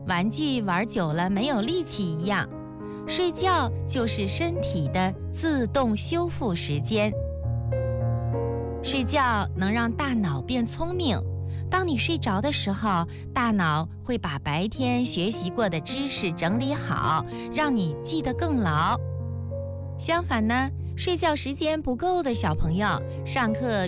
玩具玩久了没有力气一样，睡觉就是身体的自动修复时间。睡觉能让大脑变聪明，当你睡着的时候，大脑会把白天学习过的知识整理好，让你记得更牢。相反呢，睡觉时间不够的小朋友，上课